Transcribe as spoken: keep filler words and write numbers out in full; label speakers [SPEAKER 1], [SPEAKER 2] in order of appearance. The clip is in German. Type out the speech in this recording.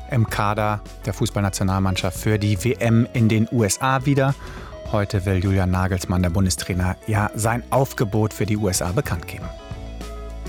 [SPEAKER 1] im Kader der Fußballnationalmannschaft für die W M in den U S A wieder. Heute will Julian Nagelsmann, der Bundestrainer, ja sein Aufgebot für die U S A bekannt geben.